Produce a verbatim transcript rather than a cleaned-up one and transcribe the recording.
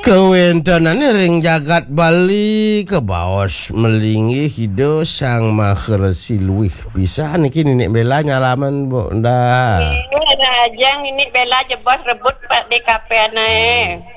Kewentanan ring jagat Bali ke baos melingi hido sang maher siluih bisa niki nenek bela nyalaman bu nda Ini ada ajang ini bela jebos rebut pak di kafe anae.